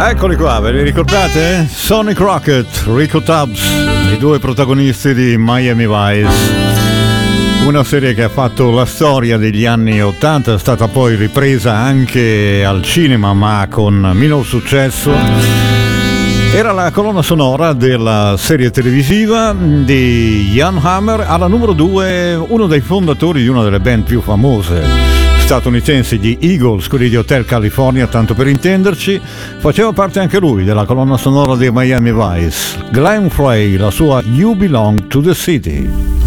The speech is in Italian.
Eccoli qua, ve li ricordate? Sonny Crockett, Rico Tubbs, i due protagonisti di Miami Vice. Una serie che ha fatto la storia degli anni 80, è stata poi ripresa anche al cinema, ma con minor successo. Era la colonna sonora della serie televisiva di Jan Hammer, alla numero 2, uno dei fondatori di una delle band più famose statunitensi, gli Eagles, quelli di Hotel California, tanto per intenderci. Faceva parte anche lui della colonna sonora dei Miami Vice. Glenn Frey, la sua You Belong to the City.